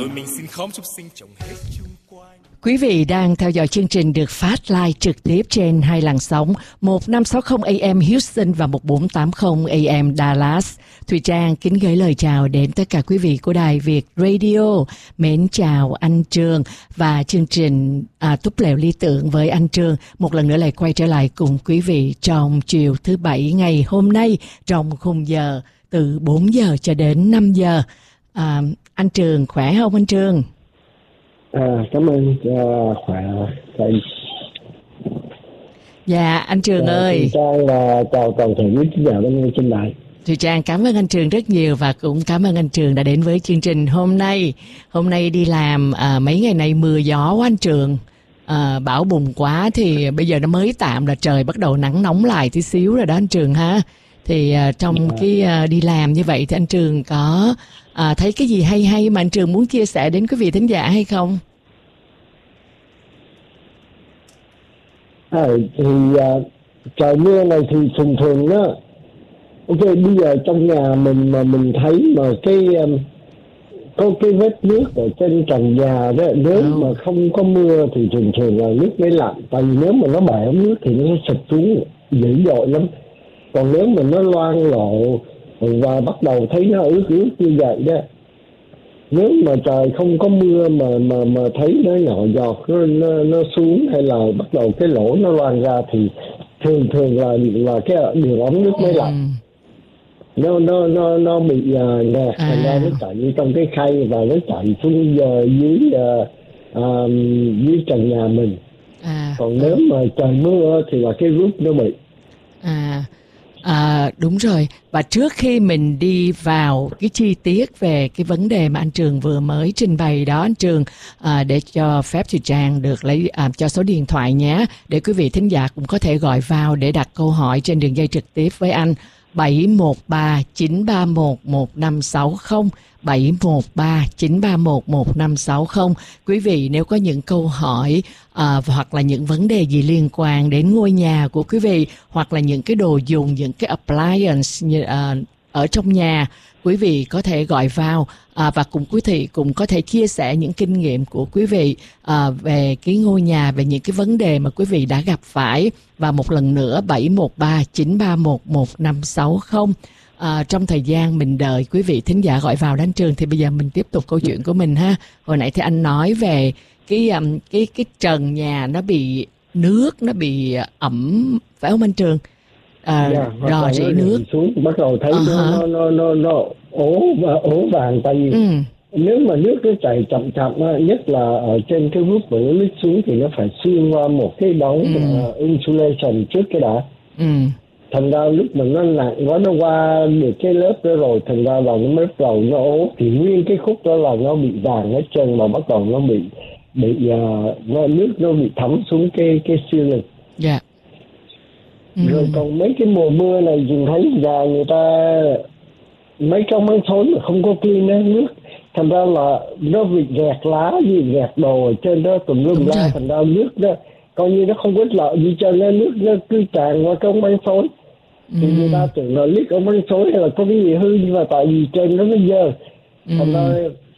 mình xin khóm chúc sinh trồng hết chung quanh. Quý vị đang theo dõi chương trình được phát live trực tiếp trên hai làn sóng 1560 AM Houston và 1480 AM Dallas. Thùy Trang kính gửi lời chào đến tất cả quý vị của Đài Việt Radio. Mến chào anh Trường và chương trình Túp Lều Lý Tưởng với anh Trường một lần nữa lại quay trở lại cùng quý vị trong chiều thứ Bảy ngày hôm nay trong khung giờ từ 4 giờ cho đến 5 giờ. Anh Trường khỏe không anh Trường? Cảm ơn, khỏe thầy. Dạ anh Trường ơi. Trang và chào toàn thể quý khán giả bên trên đài. Thùy Trang cảm ơn anh Trường rất nhiều và cũng cảm ơn anh Trường đã đến với chương trình hôm nay. Hôm nay đi làm mấy ngày nay mưa gió quá anh Trường. Bão bùng quá thì bây giờ nó mới tạm là trời bắt đầu nắng nóng lại tí xíu rồi đó anh Trường ha. Thì trong cái đi làm như vậy thì anh Trường có thấy cái gì hay mà anh Trường muốn chia sẻ đến quý vị thính giả hay không? Thì trời mưa này thì thường đó. Ok, bây giờ trong nhà mình mà mình thấy mà có cái vết nước ở trên trần nhà đó, nếu mà không có mưa thì thường là nước mới lạnh. Tại vì nếu mà nó bể ống nước thì nó sụp xuống dữ dội lắm. Còn nếu mà nó loang lộ và bắt đầu thấy nó ướt như vậy đó, nếu mà trời không có mưa mà thấy nó nhỏ giọt nó xuống hay là bắt đầu cái lỗ nó loang ra thì thường là cái đường ống nước mới lạnh. Nó bị nghẹt, thành ra nó chảy như trong cái khay và nó chảy xuống dưới trần nhà mình. Còn nếu mà trời mưa thì là cái roof nó bị. Đúng rồi. Và trước khi mình đi vào cái chi tiết về cái vấn đề mà anh Trường vừa mới trình bày đó anh Trường, để cho phép Thùy Trang được lấy cho số điện thoại nhé, để quý vị thính giả cũng có thể gọi vào để đặt câu hỏi trên đường dây trực tiếp với anh. 713-931-1560 713-931-1560. Quý vị nếu có những câu hỏi hoặc là những vấn đề gì liên quan đến ngôi nhà của quý vị, hoặc là những cái đồ dùng, những cái appliance ở trong nhà, quý vị có thể gọi vào và cùng quý vị cũng có thể chia sẻ những kinh nghiệm của quý vị về cái ngôi nhà, về những cái vấn đề mà quý vị đã gặp phải. Và một lần nữa 713-931-1560. Trong thời gian mình đợi quý vị thính giả gọi vào đến Trường thì bây giờ mình tiếp tục câu chuyện của mình ha. Hồi nãy thì anh nói về cái trần nhà nó bị nước, nó bị ẩm, phải không anh Trường? Rò rỉ nước xuống bắt đầu thấy nó ố vàng. Tại vì nếu mà nước nó chảy chậm nhất là ở trên cái roof mà nó lít xuống thì nó phải xuyên qua một cái đống insulation trước cái đã. Thành ra lúc mà nó nặng quá, nó qua được cái lớp đó rồi, thành ra là nó mới bắt đầu nó ố, thì nguyên cái khúc đó là nó bị vàng hết trơn, mà bắt đầu nó bị nước nó bị thấm xuống cái ceiling. Rồi còn mấy cái mùa mưa này nhìn thấy nhà người ta mấy trong mấy thốn mà không có clean nước, thành ra là nó bị gẹt lá gì gẹt đồ ở trên đó tùm lum la, thành ra nước đó coi như nó không có lợi gì cho nên nước nó cứ tràn qua cái ống bánh xối. Thì người ta tưởng là lít ống bánh xối hay là có cái gì hư, nhưng mà tại vì trên nó dơ. Thành ra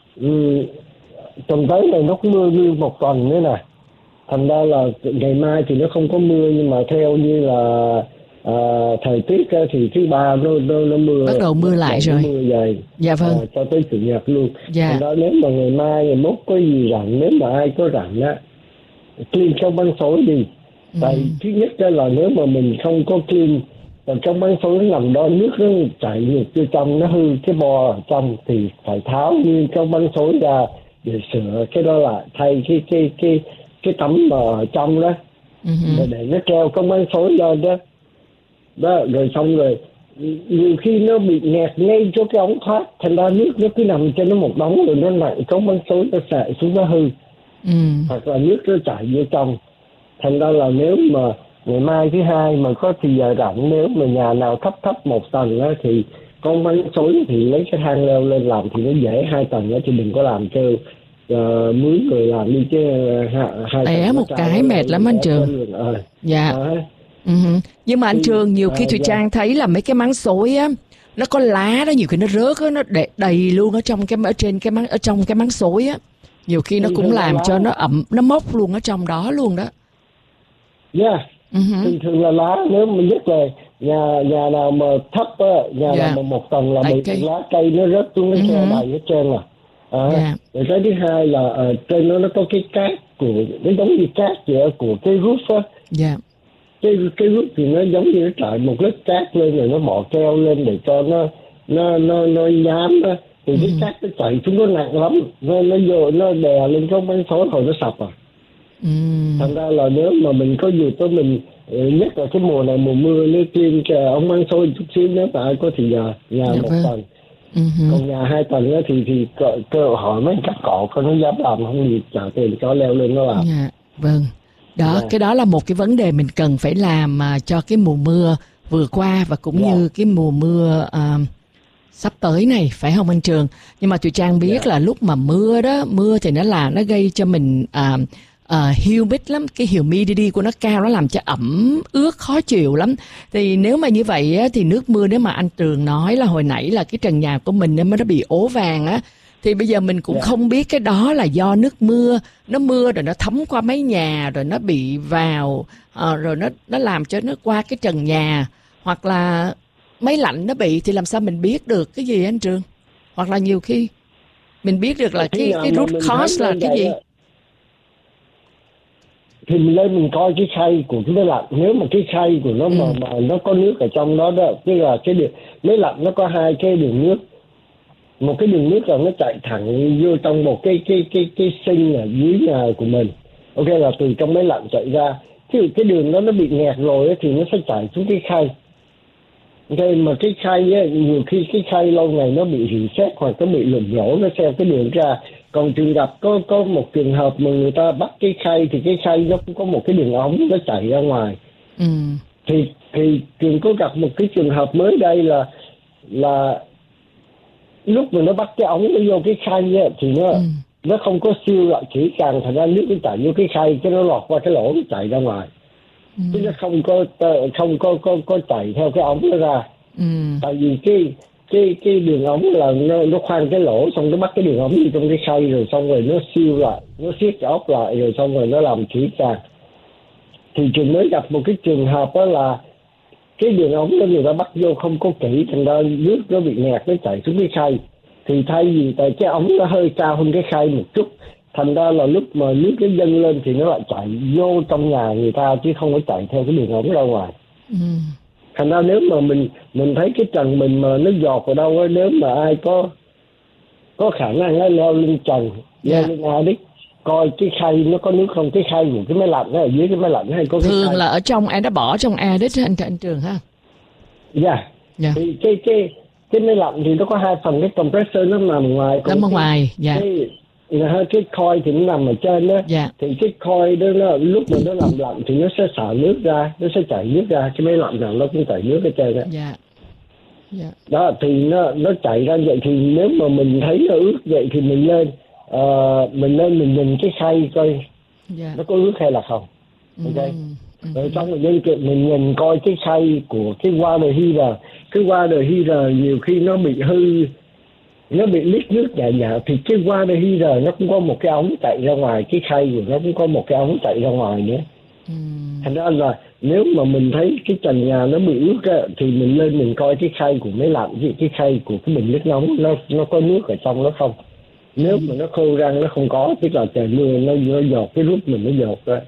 tuần tới này nó cũng mưa như một tuần nữa nè. Thành ra là ngày mai thì nó không có mưa, nhưng mà theo như là thời tiết thì thứ ba nó mưa, bắt đầu mưa lại rồi. Mưa dày. Dạ vâng. Cho tới chủ nhật luôn. Thành ra nếu mà ngày mai ngày mốt có gì rảnh, nếu mà ai có rảnh á, clean trong băng xối đi. Tại thứ nhất là nếu mà mình không có clean, còn trong băng xối nó nằm đó, nước nó chảy ngược vô trong, nó hư cái bo ở trong thì phải tháo nguyên trong băng xối ra để sửa cái đó lại, thay cái tấm mà ở trong đó, để nó treo trong băng xối lên đó. Rồi xong rồi nhiều khi nó bị nghẹt ngay chỗ cái ống thoát, thành ra nước nó cứ nằm trên nó một đống, rồi nó nặng trong băng xối, nó xệ xuống nó hư. Hoặc là nước nó chảy vô trong. Thành ra là nếu mà ngày mai thứ hai mà có thì giờ rảnh, nếu mà nhà nào thấp một tầng á, thì con bánh xối thì lấy cái thang leo lên làm thì nó dễ. 2 tầng á thì đừng có làm kêu mướn người làm đi chứ 2 tầng một cái mệt lắm anh Trường. Nhưng mà anh Trường nhiều khi Thùy Trang thấy là mấy cái máng xối á, nó có lá đó, nhiều khi nó rớt á, nó đầy luôn ở trong ở trong cái máng xối á, nhiều khi nó cũng làm cho nó ẩm, nó mốc luôn ở trong đó luôn đó. Thường thường là lá, nếu mà nhất là nhà nào mà thấp á, nhà nào mà một tầng là bị lá cây nó rớt xuống, nó treo đầy hết trơn rồi cái thứ hai là trên nó có cái cát của, nó giống như cát vậy của cái roof á. Cái roof thì nó giống như nó trải một lớp cát lên rồi nó bỏ keo lên để cho nó nhám á, thì cái cát nó chảy xuống nó nặng lắm, nó đè lên cái máng xối rồi nó sập thành ra là nếu mà mình có dịp với mình, nhất là cái mùa này mùa mưa, nếu clean ống máng xối chút xíu, nếu mà ai có thì nhà một tầng, còn nhà 2 tầng á thì cơ hỏi mấy cắt cọ coi nó dám làm không, gì trả tiền cho leo lên nó làm. Vâng, đó cái đó là một cái vấn đề mình cần phải làm cho cái mùa mưa vừa qua và cũng như cái mùa mưa sắp tới này, phải không anh Trường? Nhưng mà tụi Trang biết là lúc mà mưa thì nó gây cho mình humid lắm, cái humidity của nó cao, nó làm cho ẩm ướt khó chịu lắm. Thì nếu mà như vậy á, thì nước mưa, nếu mà anh Trường nói là hồi nãy là cái trần nhà của mình nó bị ố vàng á, thì bây giờ mình cũng không biết cái đó là do nước mưa, nó mưa rồi nó thấm qua mái nhà rồi nó bị vào rồi nó làm cho nó qua cái trần nhà, hoặc là máy lạnh nó bị, thì làm sao mình biết được cái gì anh Trường? Hoặc là nhiều khi mình biết được là cái root cause là cái gì? Thì mình lên mình coi cái khay của cái máy lạnh, nếu mà cái khay của nó mà nó có nước ở trong đó đó, tức là cái máy lạnh nó có 2 cái đường nước, một cái đường nước là nó chạy thẳng vô trong một cái sinh ở dưới nhà của mình, ok, là từ trong máy lạnh chạy ra, cái đường đó nó bị nghẹt rồi thì nó sẽ chạy xuống cái khay. Ok, mà cái khay á, nhiều khi cái khay lâu ngày nó bị rỉ sét hoặc nó bị lủng lỗ, nó xeo cái đường ra. Còn trường gặp có một trường hợp mà người ta bắt cái khay thì cái khay nó cũng có một cái đường ống nó chạy ra ngoài. Thì trường có gặp một cái trường hợp mới đây là lúc mà nó bắt cái ống nó vô cái khay á, thì nó không có siêu lại kỹ càng, thành ra nước nó chạy vô cái khay, cái nó lọt qua cái lỗ nó chạy ra ngoài. Chứ nó không có chạy theo cái ống nó ra. Tại vì cái đường ống là nó khoan cái lỗ, xong nó bắt cái đường ống đi trong cái khay, rồi xong rồi nó siêu lại, nó siết cái ốc lại, rồi xong rồi nó làm kỹ càng. Thì trường mới gặp một cái trường hợp đó là cái đường ống đó người ta bắt vô không có kỹ, thành ra nước nó bị nghẹt, nó chạy xuống cái khay. Thì thay vì tại cái ống nó hơi cao hơn cái khay một chút, thành ra là lúc mà nước nó dâng lên thì nó lại chạy vô trong nhà người ta, chứ không có chạy theo cái đường ống ra ngoài. Thành ra nếu mà mình thấy cái trần mình mà nó giọt ở đâu ấy, nếu mà ai có khả năng ấy, leo lên trần, leo lên attic, coi cái khay nó có nước không, cái khay của cái máy lạnh ở dưới cái máy lạnh hay có cái thường khay. là ở trong đã bỏ trong attic anh Trường ha. Thì cái máy lạnh thì nó có 2 phần, cái compressor nó nằm ngoài, nằm ở ngoài. Cái coil thì nó nằm ở trên đó. Thì cái coil đó nó, lúc mà nó làm lạnh thì nó sẽ xả nước ra, nó sẽ chảy nước ra, cái máy lạnh nào nó cũng chảy nước ở trên đó. Đó thì nó chảy ra vậy, thì nếu mà mình thấy nó ướt vậy thì mình lên mình nhìn cái khay coi nó có ướt hay là không. Ok. Rồi xong rồi mình nhìn coi cái khay của cái water heater. Cái water heater nhiều khi nó bị hư, nó bị lít nước nhẹ, thì cái water heater nó cũng có một cái ống chạy ra ngoài, cái khay của nó cũng có một cái ống chạy ra ngoài nữa. Thành ra là nếu mà mình thấy cái trần nhà nó bị ướt á, thì mình lên mình coi cái khay của máy lạnh, cái khay của cái bình nước nóng nó có nước ở trong nó không. Nếu mà nó khô răng nó không có, tức là trời mưa nó giọt cái rút mình nó giọt ra.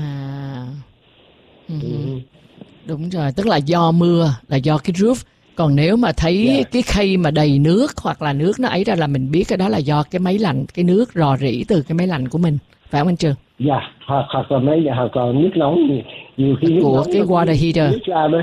Đúng rồi, tức là do mưa, là do cái roof. Còn nếu mà thấy cái khay mà đầy nước hoặc là nước nó ấy ra là mình biết cái đó là do cái máy lạnh, cái nước rò rỉ từ cái máy lạnh của mình, phải không anh Trường? Hoặc là nước nóng, nhiều khi nước của nóng cái water heater. Nước ra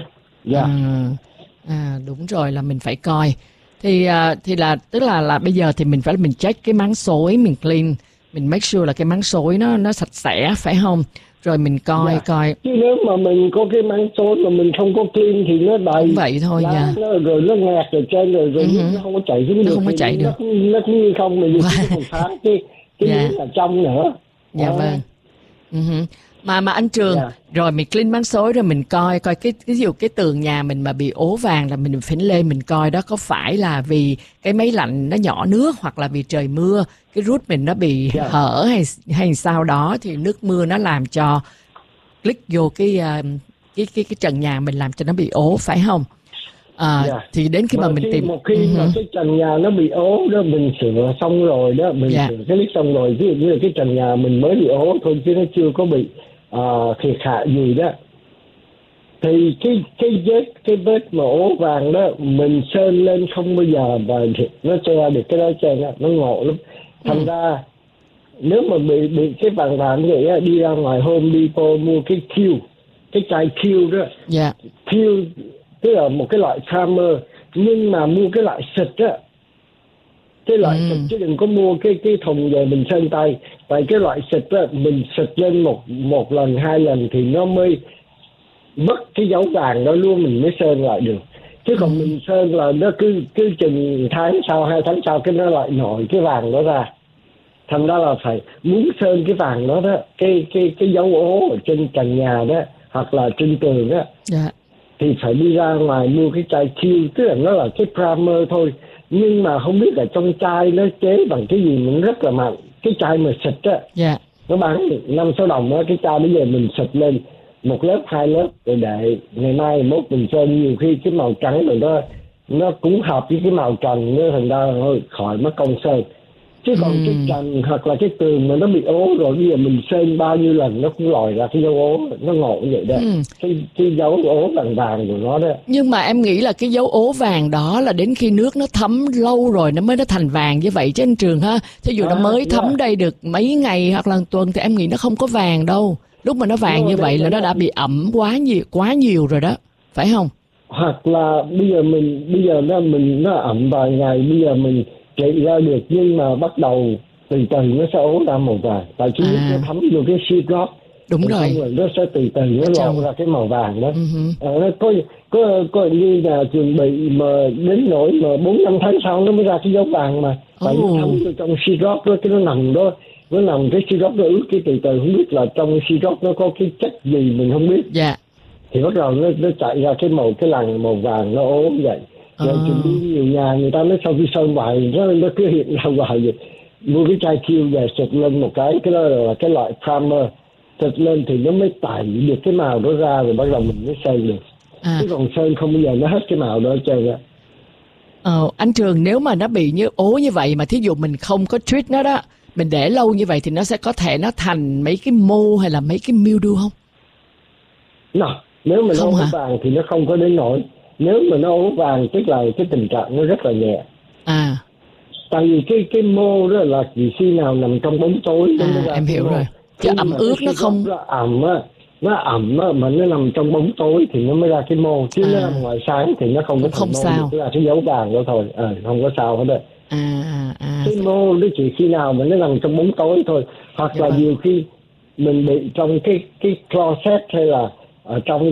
đó. Đúng rồi, là mình phải coi. Thì là tức là bây giờ thì mình check cái máng xối, mình clean, mình make sure là cái máng xối nó sạch sẽ, phải không? Rồi mình coi. Chứ nếu mà mình có cái máng xối mà mình không có clean thì nó đầy vậy thôi nha. Rồi nó nghẹt ở trên rồi nó không có chảy xuống được. Nó không có chảy được. Nó cũng như không, mình còn phá cái nước ở trong nữa. Vâng. Mà anh Trường, Dạ. rồi mình clean máng xối rồi mình coi cái ví dụ cái tường nhà mình mà bị ố vàng là mình phải lên mình coi đó có phải là vì cái máy lạnh nó nhỏ nước hoặc là vì trời mưa cái rút mình nó bị Dạ. hở hay sao đó thì nước mưa nó làm cho click vô cái trần nhà mình làm cho nó bị ố phải không? Dạ. Thì đến khi mà mình tìm một khi mà cái trần nhà nó bị ố đó, mình sửa xong rồi đó, mình Dạ. sửa cái lít xong rồi, ví dụ như là cái trần nhà mình mới bị ố thôi chứ nó chưa có bị thiệt hại gì đó, thì cái vết mà ố vàng đó mình sơn lên không bao giờ mà nó che được cái đó trên á, nó ngộ lắm. Thành ra nếu mà bị cái vàng vàng như vậy á, đi ra ngoài Home Depot mua cái Q, cái chai Q đó. Dạ. Q tức là một cái loại primer, nhưng mà mua cái loại xịt á, cái loại xịt chứ đừng có mua cái thùng về mình sơn tay. Tại cái loại xịt á, mình xịt lên một lần 2 lần thì nó mới mất cái dấu vàng đó luôn, mình mới sơn lại được. Chứ còn mình sơn là nó cứ chừng tháng sau 2 tháng sau cái nó lại nổi cái vàng đó ra. Thành ra là phải muốn sơn cái vàng đó đó, cái dấu ố ở trên trần nhà đó hoặc là trên tường đó, Dạ. thì phải đi ra ngoài mua cái chai Q, tức là nó là cái primer thôi, nhưng mà không biết là trong chai nó chế bằng cái gì mà nó rất là mạnh. Cái chai mà xịt á, Dạ. nó bán 5-6 đồng đó, cái chai bây giờ mình xịt lên 1 lớp 2 lớp rồi để ngày mai mốt mình sơn, nhiều khi cái màu trắng rồi nó cũng hợp với cái màu trần nữa, thành ra thôi khỏi mất công sơn. Chứ còn cái trần hoặc là cái tường mà nó bị ố rồi, bây giờ mình sơn bao nhiêu lần nó cũng lòi ra cái dấu ố, nó ngộ như vậy đó. Cái dấu ố vàng vàng của nó đó. Nhưng mà em nghĩ là cái dấu ố vàng đó là đến khi nước nó thấm lâu rồi nó thành vàng như vậy chứ anh Trường ha. Thí dụ nó mới thấm đây được mấy ngày hoặc là một tuần thì em nghĩ nó không có vàng đâu. Lúc mà nó vàng như vậy là nó đã bị ẩm quá nhiều rồi đó, phải không? Hoặc là bây giờ nó ẩm vài ngày, bây giờ mình trị ra được, nhưng mà bắt đầu từ từ nó sẽ ố ra màu vàng. Tại cái nước nó thấm vô cái sheetrock. Đúng rồi. Nó sẽ từ từ nó lộ ra cái màu vàng đó. Có như là chuẩn bị mà đến nỗi mà 4-5 tháng sau nó mới ra cái dấu vàng mà. Tại nó thấm vô trong sheetrock đó, cái nó nằm đó. Nó nằm cái sheetrock nó ướt, cái từ từ không biết là trong sheetrock nó có cái chất gì mình không biết. Dạ. Thì bắt đầu nó chạy ra cái lằn màu vàng nó ố vậy. Rồi chuẩn bị nhiều nhà người ta nói sau khi sơn vải nó cứ hiện ra hoài vậy. Mua cái chai Q về xịt lên một cái đó là cái loại primer, xịt lên thì nó mới tẩy được cái màu đó ra, rồi bắt đầu mình mới sơn được. Chứ còn sơn không bao giờ nó hết cái màu đó hết trơn á. Anh Trường, nếu mà nó bị như ố như vậy mà thí dụ mình không có treat nó đó, mình để lâu như vậy thì nó sẽ có thể nó thành mấy cái mô hay là mấy cái mildew không? Nếu mà nó ố vàng thì nó không có đến nỗi. Nếu mà nó ố vàng tức là cái tình trạng nó rất là nhẹ. Tại vì cái mô đó là chỉ khi nào nằm trong bóng tối nó mới ra. Em hiểu rồi. Chứ ẩm ướt nó không. Nó ẩm á, mà nó nằm trong bóng tối thì nó mới ra cái mô. Chứ nó nằm ngoài sáng thì nó không có thành mô. Sao. Tức là cái dấu vàng đó thôi. Không có sao hết đấy. Cái mô nó chỉ khi nào mà nó nằm trong bóng tối thôi. Hoặc là nhiều khi mình bị trong cái closet hay là ở trong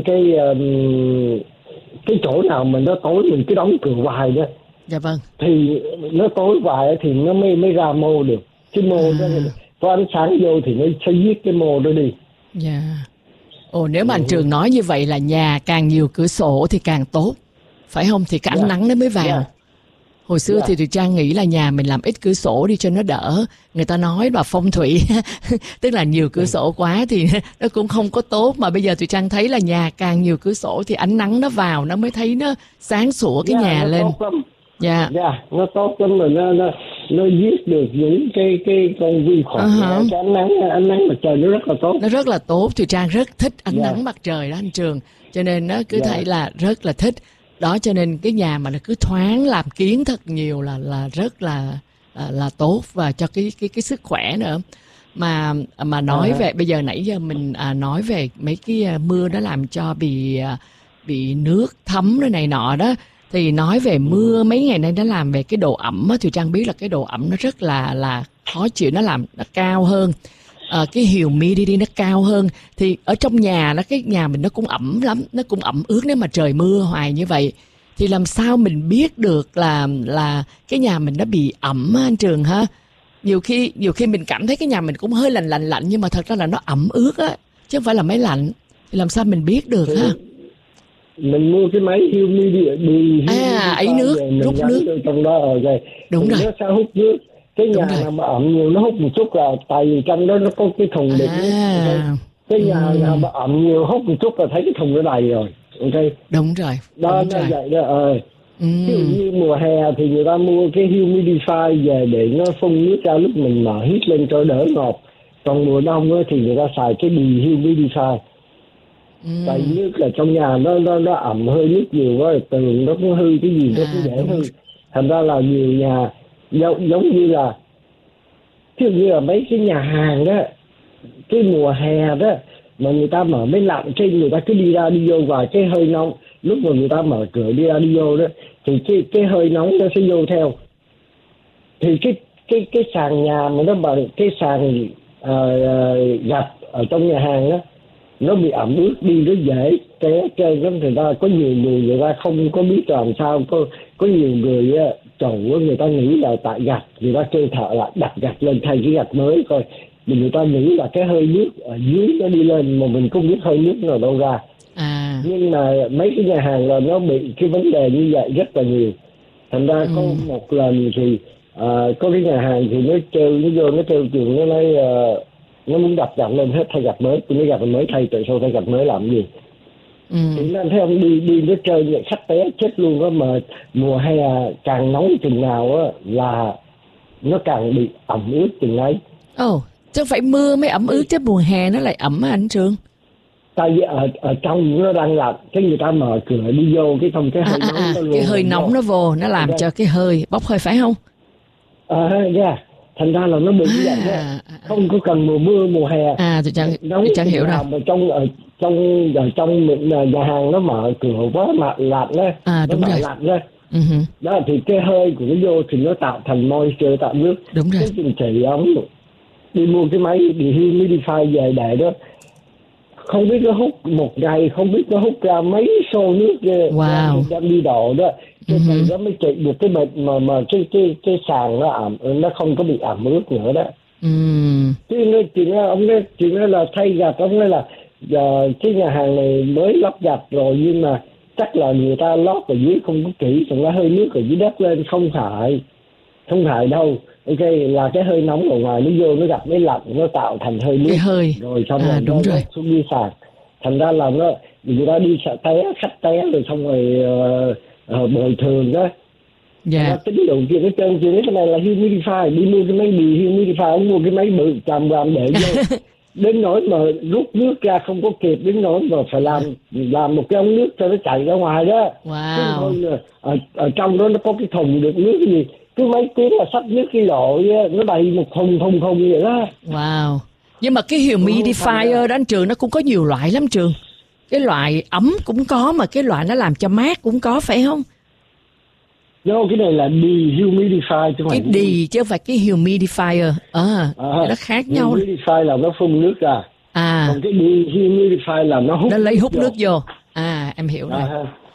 cái chỗ nào mà nó tối mình cứ đóng cửa hoài đó. Dạ vâng. Thì nó tối hoài thì nó mới ra mô được. Cái mô đó có ánh sáng vô thì nó sẽ giết cái mô đó đi. Dạ. Nếu mà anh Trường nói như vậy là nhà càng nhiều cửa sổ thì càng tốt, phải không? Thì cái ánh nắng nó mới vào. Hồi xưa thì tụi Trang nghĩ là nhà mình làm ít cửa sổ đi cho nó đỡ. Người ta nói là phong thủy, tức là nhiều cửa sổ quá thì nó cũng không có tốt. Mà bây giờ tụi Trang thấy là nhà càng nhiều cửa sổ thì ánh nắng nó vào, nó mới thấy nó sáng sủa cái nhà lên. Nó tốt lắm, mà nó giết được những cái con vi khuẩn. Cái ánh nắng mặt trời nó rất là tốt. Nó rất là tốt, tụi Trang rất thích ánh nắng mặt trời đó anh Trường. Cho nên nó cứ thấy là rất là thích. Đó, cho nên cái nhà mà nó cứ thoáng làm kiến thật nhiều là rất là tốt và cho cái sức khỏe nữa. Mà nói về bây giờ nãy giờ mình nói về mấy cái mưa nó làm cho bị nước thấm này nọ đó, thì nói về mưa mấy ngày nay nó làm về cái độ ẩm á, thì Trang biết là cái độ ẩm nó rất là khó chịu, nó làm nó cao hơn. Cái humidity nó cao hơn thì ở trong nhà cái nhà mình nó cũng ẩm lắm, nó cũng ẩm ướt. Nếu mà trời mưa hoài như vậy thì làm sao mình biết được là cái nhà mình nó bị ẩm á, anh Trường ha? Nhiều khi mình cảm thấy cái nhà mình cũng hơi lạnh nhưng mà thật ra là nó ẩm ướt á. chứ không phải là máy lạnh. Thì làm sao mình biết được ha? Mình mua cái máy ấy nước, rút nước trong đó rồi. Đúng rồi. Nó sẽ hút nước. Cái nhà nào mà ẩm nhiều nó hút một chút là tại vì trong đó nó có cái thùng đựng nước. Cái nhà nào mà ẩm nhiều hút một chút là thấy cái thùng nó đầy rồi. Ok. Đúng rồi. Đó nó vậy đó. Ví dụ như mùa hè thì người ta mua cái humidifier về để nó phun nước ra lúc mình mở hít lên cho đỡ ngọt. Còn mùa đông thì người ta xài cái dehumidifier. Tại nước là trong nhà nó ẩm hơi nước nhiều quá, tường nó cũng hư, cái gì nó cũng dễ hư. Thành ra là nhiều nhà giống như là ví dụ như là mấy cái nhà hàng đó, cái mùa hè đó mà người ta mở máy lạnh, cái người ta cứ đi ra đi vô và cái hơi nóng, lúc mà người ta mở cửa đi ra đi vô đó thì cái hơi nóng nó sẽ vô theo. Thì cái sàn nhà mà nó bằng cái sàn gạch ở trong nhà hàng đó, nó bị ẩm ướt đi nó dễ té trên đó. Người ta có nhiều người ta không có biết làm sao, có nhiều người chủ người ta nghĩ là tại gạch, người ta kêu thợ là đặt gạch lên thay cái gạch mới coi. Người ta nghĩ là cái hơi nước ở dưới nó đi lên mà mình không biết hơi nước nào đâu ra. Nhưng mà mấy cái nhà hàng là nó bị cái vấn đề như vậy rất là nhiều. Thành ra có một lần thì có cái nhà hàng thì nó kêu chuyện nó nói nó muốn đặt gạch lên hết thay gạch mới. Tôi nói gạch mới thay, tại sao thay gạch mới làm gì? Thì nên thấy ông đi nó chơi vậy khách té chết luôn á. Mà mùa hè càng nóng chừng nào á là nó càng bị ẩm ướt chừng ấy. Chứ phải mưa mới ẩm ướt chứ mùa hè nó lại ẩm hả anh Trường? Tại vì ở trong nó đang lạnh, cái người ta mở cửa đi vô cái không cái hơi nóng nó cái hơi nóng nó vô, nó làm cho cái hơi bốc hơi, phải không? Thành ra là nó bị như vậy đó. Không có cần mùa mưa mùa hè. Tôi chẳng hiểu đâu. Mà trong nhà hàng nó mở cửa quá mà lạnh đó, nó đúng rồi. lạnh đó. Đó thì cái hơi của nó vô thì nó tạo thành moisture, tạo nước. Đúng rồi. Cái trình chỉ ống đi mua cái máy dehumidifier về để đó, không biết nó hút một ngày, không biết nó hút ra mấy xô nước đem đi đổ đó. Cái này nó mới trị được cái bệnh mà cái sàn nó ẩm, nó không có bị ẩm ướt nữa đó. Chị nói là thay gạch, ông nói là giờ cái nhà hàng này mới lắp gạch rồi nhưng mà chắc là người ta lót ở dưới không có kỹ, còn nó hơi nước ở dưới đất lên. Không phải đâu. Ok, là cái hơi nóng ở ngoài nó vô nó gặp máy lạnh, nó tạo thành hơi nước. Cái hơi. Rồi xong rồi nó xuống đi sàn. Thành ra là người ta đi sợ té, khách té rồi xong rồi bồi thường đó. Nó tính dụng chuyện nó trơn, chuyện cái này là humidifier, đi mua cái máy humidifier, ông mua cái máy bự 100g để vô. Đến nỗi mà rút nước ra không có kịp, đến nỗi mà phải làm một cái ống nước cho nó chạy ra ngoài đó. Ở trong đó nó có cái thùng đựng nước cái gì, cứ mấy tiếng là xách nước cái lội nó đầy một thùng vậy đó. Nhưng mà cái humidifier đó anh Trường, nó cũng có nhiều loại lắm Trường. Cái loại ấm cũng có, mà cái loại nó làm cho mát cũng có, phải không? Cái này là dehumidifier chứ cái chứ không phải cái humidifier. Nó khác nhau. Humidifier là nó phun nước ra. Còn cái dehumidifier là nó hút. Nó lấy hút nước vô. Em hiểu rồi.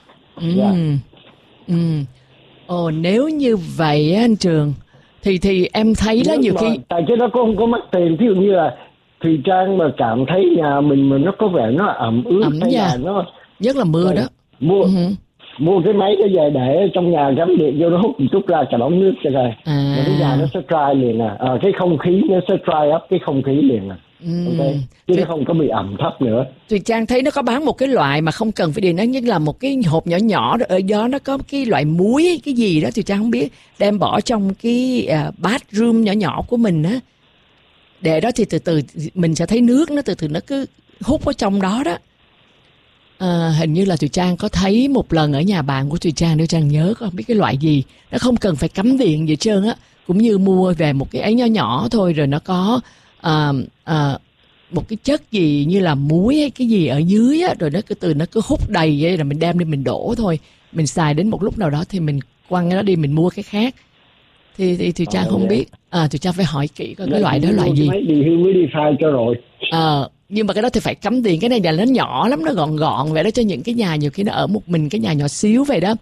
Nếu như vậy anh Trường thì em thấy đó nhiều khi tại chứ nó không có mất tiền. Ví dụ như là Thùy Trang mà cảm thấy nhà mình mà nó có vẻ nó ẩm ướt hay là nó nhất là mưa đó, mua cái máy nó về để trong nhà gắn điện vô, nó hút một chút ra cả đống nước cho rồi. Rồi cái nhà nó sẽ dry liền cái không khí nó sẽ dry up cái không khí liền chứ nó không có bị ẩm thấp nữa. Thùy Trang thấy nó có bán một cái loại mà không cần phải điện, nó như là một cái hộp nhỏ nhỏ đó, ở đó nó có cái loại muối cái gì đó Thùy Trang không biết, đem bỏ trong cái bathroom nhỏ nhỏ của mình á, để đó thì từ từ mình sẽ thấy nước nó từ từ nó cứ hút ở trong đó đó. Hình như là Thùy Trang có thấy một lần ở nhà bạn của Thùy Trang, nếu Trang nhớ, không biết cái loại gì, nó không cần phải cắm điện gì hết trơn á, cũng như mua về một cái ấy nhỏ nhỏ thôi, rồi nó có một cái chất gì như là muối hay cái gì ở dưới á, rồi nó cứ hút đầy vậy, rồi mình đem đi mình đổ thôi, mình xài đến một lúc nào đó thì mình quăng nó đi, mình mua cái khác. Thì Thùy Trang không biết, Thùy Trang phải hỏi kỹ coi cái loại đó loại gì. Máy dehumidifier cho rồi. Nhưng mà cái đó thì phải cắm tiền, cái này là nó nhỏ lắm, nó gọn vậy đó, cho những cái nhà nhiều khi nó ở một mình, cái nhà nhỏ xíu vậy đó.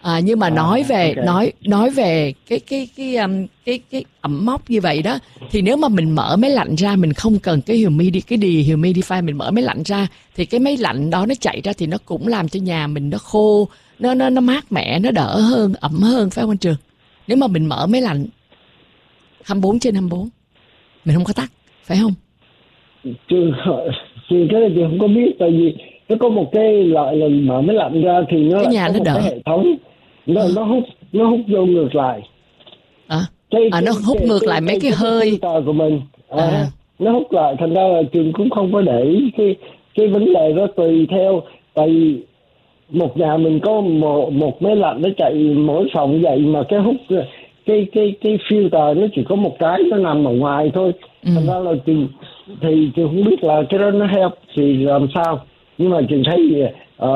Nhưng mà nói về okay. nói về cái ẩm mốc như vậy đó, thì nếu mà mình mở máy lạnh ra, mình không cần cái dehumidifier, mình mở máy lạnh ra thì cái máy lạnh đó nó chạy ra thì nó cũng làm cho nhà mình nó khô, nó mát mẻ, nó đỡ hơn, ẩm hơn, phải không anh Trường? Nếu mà mình mở máy lạnh 24/24, mình không có tắt, phải không? Trường cái này chị không có biết, tại vì nó có một cái loại là mở máy lạnh ra thì nó cái nhà có nó một đỡ. cái hệ thống nó hút vô ngược lại. Nó hút ngược lại mấy cái hơi của mình. Nó hút lại, thành ra là Trường cũng không có để ý cái vấn đề đó, tùy theo, tại vì một nhà mình có một máy lạnh nó chạy mỗi phòng vậy, mà cái hút cái filter nó chỉ có một cái, nó nằm ở ngoài thôi. Thành ra là Trường không biết là cái đó nó help thì làm sao, nhưng mà Trường thấy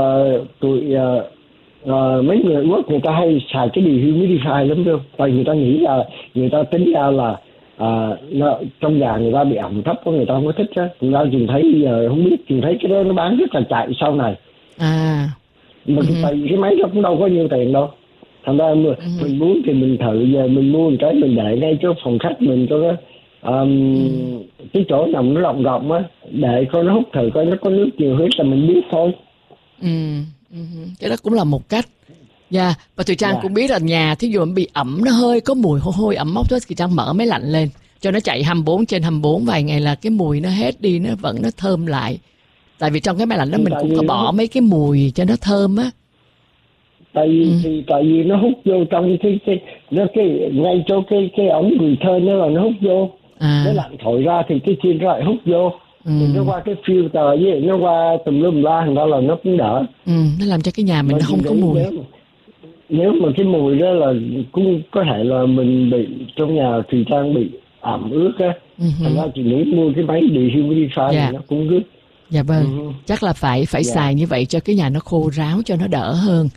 mấy người Quốc người ta hay xài cái dehumidifier lắm đâu, tại người ta nghĩ là, người ta tính ra là trong nhà người ta bị ẩm thấp quá, người ta không có thích á. Thành ra Trường thấy bây giờ không biết, Trường thấy cái đó nó bán rất là chạy sau này. Mà tại vì cái máy đó cũng đâu có nhiêu tiền đâu. Thành ra mình muốn thì mình thử, giờ mình mua một cái mình để ngay chỗ phòng khách mình, cho nó cái chỗ nằm nó rộng rộng á, để coi nó hút thử coi nó có nước nhiều hết là mình biết thôi. Cái đó cũng là một cách. Và Thùy Trang cũng biết là nhà thí dụ bị ẩm, nó hơi có mùi hôi ẩm mốc đó, thì Trang mở máy lạnh lên cho nó chạy 24/24, vài ngày là cái mùi nó hết đi, nó vẫn nó thơm lại. Tại vì trong cái máy lạnh đó mình cũng có bỏ mấy cái mùi cho nó thơm á. Tại vì nó hút vô trong cái ngay chỗ cái ống gửi thơm đó là nó hút vô. Nó lạnh thổi ra thì cái chiên lại hút vô. Thì nó qua cái filter với nó qua tùm lum la, thành ra là nó cũng đỡ. Nó làm cho cái nhà mình nó không có mùi. Nếu mà cái mùi đó là cũng có thể là mình bị trong nhà thì Trang bị ẩm ướt á. Thành ra chỉ nếu mua cái máy dehumidifier thì nó cũng good. Dạ vâng. Chắc là phải xài như vậy cho cái nhà nó khô ráo, cho nó đỡ hơn.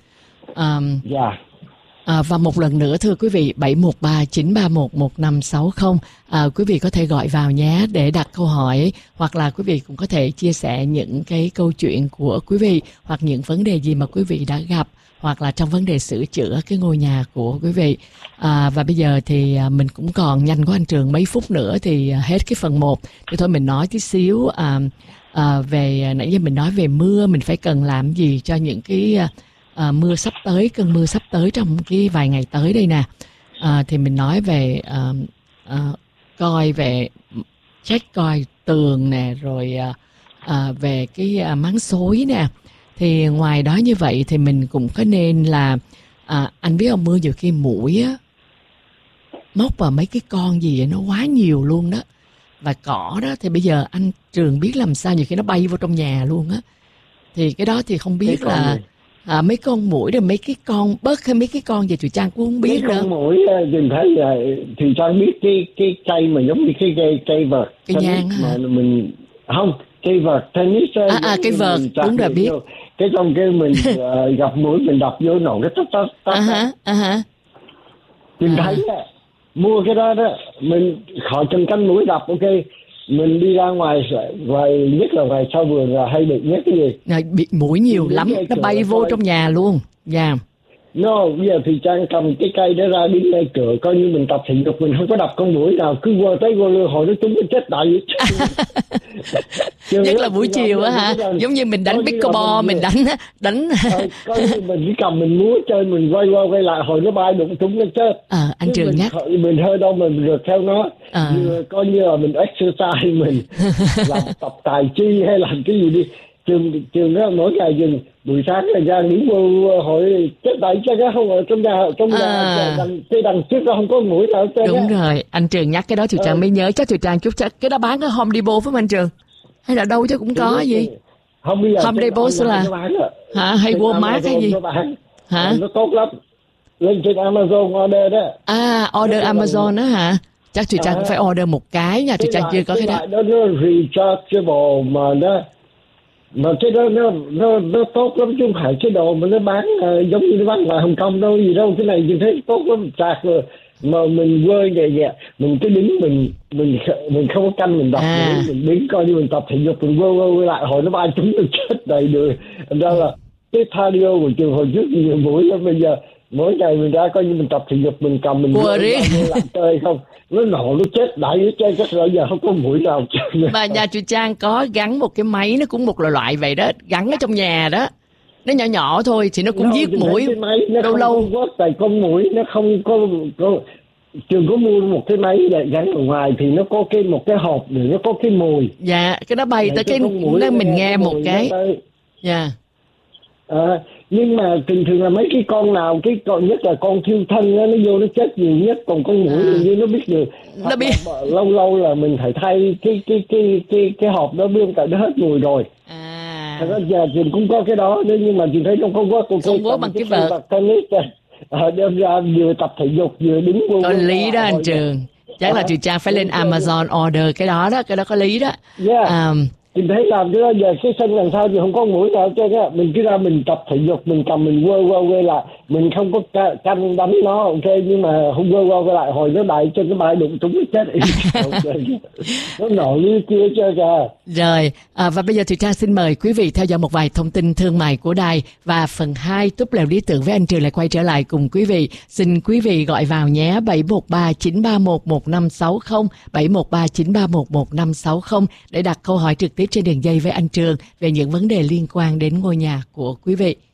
Và một lần nữa thưa quý vị, 713-931-1560, quý vị có thể gọi vào nhé để đặt câu hỏi, hoặc là quý vị cũng có thể chia sẻ những cái câu chuyện của quý vị, hoặc những vấn đề gì mà quý vị đã gặp, hoặc là trong vấn đề sửa chữa cái ngôi nhà của quý vị. Và bây giờ thì mình cũng còn nhanh quá anh Trường, mấy phút nữa thì hết cái phần 1. Thì thôi mình nói tí xíu về, nãy giờ mình nói về mưa, mình phải cần làm gì cho những cái mưa sắp tới, cơn mưa sắp tới trong cái vài ngày tới đây nè. Thì mình nói về coi về check coi tường nè, rồi về cái máng xối nè. Thì ngoài đó như vậy thì mình cũng có nên là anh biết không, mưa nhiều khi muỗi á móc vào mấy cái con gì vậy, nó quá nhiều luôn đó. Và cỏ đó thì bây giờ anh Trường biết làm sao, nhiều khi nó bay vô trong nhà luôn á. Thì cái đó thì không biết là mấy con muỗi rồi mấy cái con bớt hay mấy cái con gì Thùy Trang cũng không biết nữa. Mấy con muỗi nhìn thấy là Thùy Trang biết cái cây mà giống như cái cây vợt, cây nhang mà mình không, cây vợt tennis. Cây vợt đúng rồi, biết. Cái trong cái mình gặp muỗi mình đập vô nổ cái tắt. Nhìn thấy mua cái đó mình khỏi chân cánh muỗi đập, ok. Mình đi ra ngoài nhất là ngoài sau vườn là hay bị nhất cái gì? Bị muỗi nhiều lắm, nó bay vô trong nhà luôn. Bây giờ thì Trang cầm cái cây đó ra đứng ngay cửa, coi như mình tập thể dục, mình không có đập con muỗi nào, cứ qua tới qua lui hồi nó trúng cái chết đại vậy. Nhất là buổi chiều á hả? Giống như mình đánh pickleball, mình đánh coi như mình chỉ cầm mình múa chơi, mình quay qua quay lại hồi nó bay đụng trúng nó chết. Anh Trường nhắc mình hơi đâu mình rượt theo nó. Coi như là mình exercise, mình làm tập tài chi hay làm cái gì đi. Trường đó mỗi ngày dừng buổi sáng là ra nghỉ vô hội chết đại chắc không ở trong nhà cái đằng trước đó không có muỗi nào hết. Đúng rồi, anh Trường nhắc cái đó Thùy Trang mới nhớ, chắc Thùy Trang chút chắc cái đó bán ở Home Depot phải không anh Trường? Hay là đâu chứ cũng có gì? Không, bây giờ Home Depot là hả, hay Walmart hay gì? Hả? Nó tốt lắm. Lên trên Amazon order đó. Order Amazon đó hả? Chắc Thùy Trang cũng phải order một cái nha, Thùy Trang chưa có cái đó. Nó rechargeable mà cái đó nó tốt lắm, chứ không phải cái đồ mà nó bán giống như nó bán ngoài Hồng Kông đâu gì đâu. Cái này nhìn thấy tốt lắm, sạc rồi mà mình quơi vậy mình cứ đứng mình không có canh, mình đọc mình đứng coi như mình tập thể dục, mình quơ lại hồi nó bay chúng tôi chết đầy đường. Thành ra là cái cardio của trường hồi trước nhiều buổi lắm, bây giờ mỗi ngày mình ra coi như mình tập thể dục, mình cầm mình Quơ riết. lại chơi không, nó nổ nó chết đẩy nó chơi chắc rồi giờ không có mũi nào. Mà nhà chị Trang có gắn một cái máy, nó cũng một loại vậy đó, gắn ở trong nhà đó, nó nhỏ nhỏ thôi thì nó cũng giết muỗi lâu lâu. Có tại con muỗi nó không có trường có mua một cái máy để gắn ở ngoài thì nó có một cái hộp để nó có cái mùi. Dạ, cái đó bay tới cái nó mình nghe một cái. Dạ. Nhưng mà thường là mấy cái con nào, cái con nhất là con thiêu thân đó, nó vô nó chết nhiều nhất, còn con muỗi như nó biết được. Nó biết. Lâu là mình phải thay cái hộp đó, bươm tại nó hết mùi rồi. Thật ra giờ Trường cũng có cái đó nữa, nhưng mà Trường thấy trong không có bằng cái vợt. Đem ra vừa tập thể dục vừa đứng vô. Có lý đó anh Trường. Chắc là chị Trang phải lên Amazon order cái đó, cái đó có lý đó. Mình thấy làm cái đó giờ cái sân làm sao thì không có mũi nào chứ á, mình cứ ra mình tập thể dục, mình cầm mình quơ lại, mình không có canh đánh nó, ok, nhưng mà không quơ lại hồi nó đại trên cái bãi đụng trúng nó chết. Nó nổ như kia chơi kìa. Rồi, và bây giờ thì Trang xin mời quý vị theo dõi một vài thông tin thương mại của đài, và phần 2 Túp lều lý tưởng với anh Trường lại quay trở lại cùng quý vị. Xin quý vị gọi vào nhé, 713-931-1560, 713-931-1560 để đặt câu hỏi trực tiếp trên đường dây với anh Trường về những vấn đề liên quan đến ngôi nhà của quý vị.